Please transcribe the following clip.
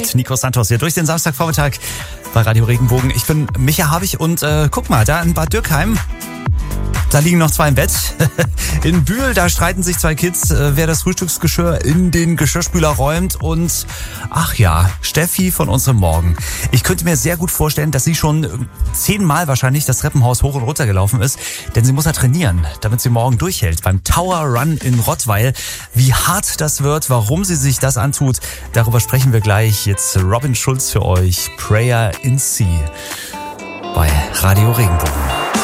mit Nico Santos hier durch den Samstagvormittag bei Radio Regenbogen. Ich bin Micha Habich und guck mal, da in Bad Dürkheim, da liegen noch 2 im Bett. In Bühl, da streiten sich 2 Kids, wer das Frühstücksgeschirr in den Geschirrspüler räumt. Und ach ja, Steffi von unserem Morgen. Ich könnte mir sehr gut vorstellen, dass sie schon 10-mal wahrscheinlich das Treppenhaus hoch und runter gelaufen ist. Denn sie muss ja trainieren, damit sie morgen durchhält beim Tower Run in Rottweil. Wie hart das wird, warum sie sich das antut, darüber sprechen wir gleich. Jetzt Robin Schulz für euch. Prayer in Sea bei Radio Regenbogen.